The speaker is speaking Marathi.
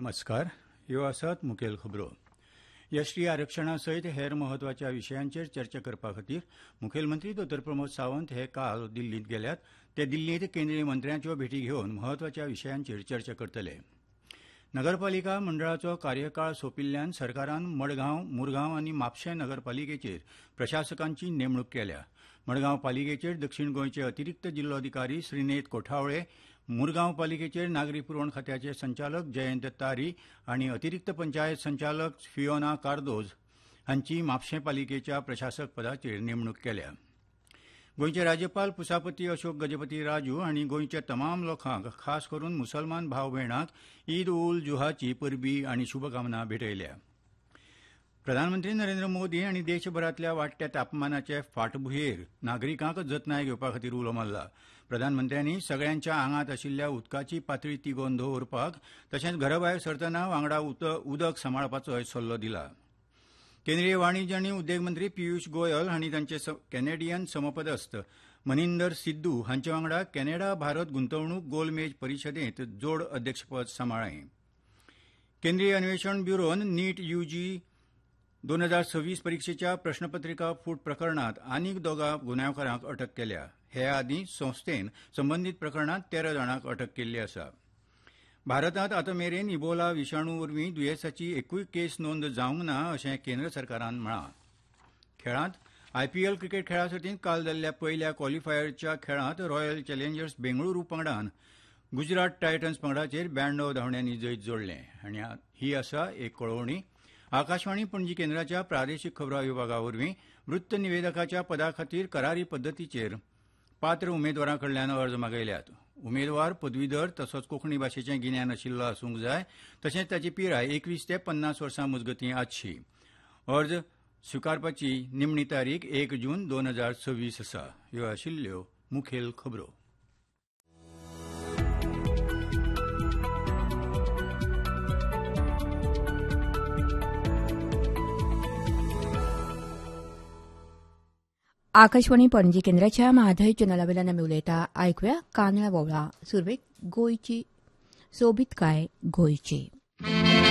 नमस्कार. ह्यो आसात मुखेल खबरो. एसटी आरक्षणा सयत हेर महत्वाच्या विशयांचेर चर्चा करपा खातीर मुखेलमंत्री डॉ प्रमोद सावंत हे काल दिल्लींत गेल्यात. ते दिल्लींत केंद्रीय मंत्र्यांच्यो भेटी घेवन महत्वाच्या विशयांचेर चर्चा करतले. नगरपालिका मंडळाचो कार्यकाळ सोंपिल्ल्यान सरकारान मडगांव, मुरगांव आनी म्हापशें नगरपालिकेचेर प्रशासकांची नेमणूक केल्या. मडगांव पालिकेचेर दक्षिण गोंयचे अतिरिक्त जिल्लोधिकारी श्रीनेत कोठावळे, मुरगांव पालिकेचेर नागरी पुरवण खात्याचे संचालक जयंत तारी आनी अतिरिक्त पंचायत संचालक फियोना कार्दोज हांची म्हापशें पालिकेच्या प्रशासक पदाचेर नेमणूक केल्या. गोंयचे राज्यपाल पुसापती अशोक गजपती राजू हांणी गोंयच्या तमाम लोकांक खास करून मुसलमान भाव भयणांक ईद उल जुहाची परबी आनी शुभकामना भेटयल्या. प्रधानमंत्री नरेंद्र मोदी हांणी देशभरांतल्या वाडट्या तापमानाचे फाटभुंयेर नागरिकांक जतनाय घेवपा खातीर उलो मारला. प्रधानमंत्र्यांनी सगळ्यांच्या आंगांत आशिल्ल्या उदकाची पातळी तिगोवन दवरपाक तशेंच घराभायर सरतना वांगडा उदक सांबाळपाचोय सल्लो दिला. केंद्रीय वाणिज्य आनी उद्देग मंत्री पियूष गोयल हांणी तांचे कॅनेडियन समपदस्थ मनिंदर सिद्धू हांचे वांगडा कॅनडा भारत गुंतवणूक गोलमेज परिशदेंत जोड अध्यक्षपद सांबाळ्ळें. केंद्रीय अन्वेषण ब्युरोन नीट यूजी 2026 परीक्षेच्या प्रश्नपत्रिका फूट प्रकरणांत आनीक दोगा गुन्यांवकारांक अटक केल्या. हे आदीं संस्थेन संबंदीत प्रकरणांत 13 जाणांक अटक केल्ली आसा. भारतांत आतांमेरेन इबोला विशाणू वरवीं दुयेंसाची एकूय केस नोंद जावंक ना अशें केंद्र सरकारान म्हळां. खेळांत आयपीएल क्रिकेट खेळा सर्तींत काल जाल्ल्या पयल्या क्वॉलिफायरच्या खेळांत रॉयल चॅलेंजर्स बेंगळुरू पंगडान गुजरात टायटन्स पंगडाचेर 92 धांवड्यांनी जैत जोडलें. आनी ही आसा एक कळोवणी. आकाशवाणी पणजी केंद्राच्या प्रादेशीक खबरां विभागा वरवीं वृत्त निवेदकाच्या पदा खातीर करारी पद्दतीचेर पात्र उमेदवारां कडल्यान अर्ज मागयल्यात. उमेदवार पदवीधर तसोच कोंकणी भाशेचें गिन्यान आशिल्लो आसूंक जाय. तशेंच ताची पिराय 21 ते 50 वर्सां मजगतीं आसची. अर्ज स्विकारपाची निमणी तारीख 1 जून 2026 आसा. ह्यो आशिल्ल्यो मुखेल खबरो. आकाशवाणी पणजी केंद्राच्या म्हादय चॅनलावेल्यान आमी उलयता. आयकुया कांदळा वोवळा. सुरवेक गोंयची सोबीतकाय गोंयची.